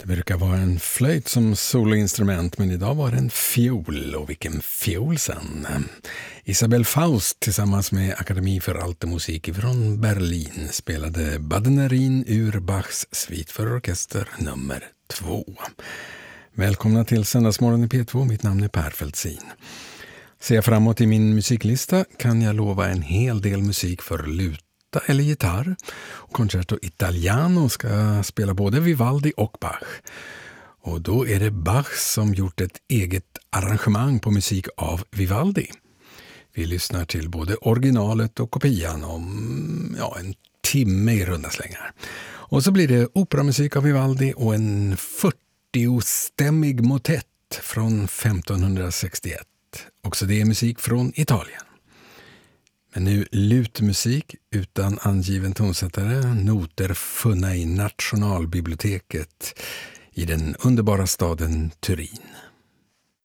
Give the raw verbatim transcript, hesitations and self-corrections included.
Det brukar vara en flöjt som soloinstrument, men idag var det en fiol, och vilken fiol sen. Isabel Faust tillsammans med Akademi för Alte Musik från Berlin spelade Badnerin ur Bachs svit för orkester nummer två. Välkomna till Söndagsmorgon i P två, mitt namn är Per Fältsin. Ser jag framåt i min musiklista kan jag lova en hel del musik för luta eller gitarr. Concerto Italiano ska spela både Vivaldi och Bach. Och då är det Bach som gjort ett eget arrangemang på musik av Vivaldi. Vi lyssnar till både originalet och kopian om ja, en timme i runda slängar. Och så blir det operamusik av Vivaldi och en fyrtiostämmig motett från femtonhundrasextioett. Också det är musik från Italien. Men nu lutmusik utan angiven tonsättare, noter funna i Nationalbiblioteket i den underbara staden Turin.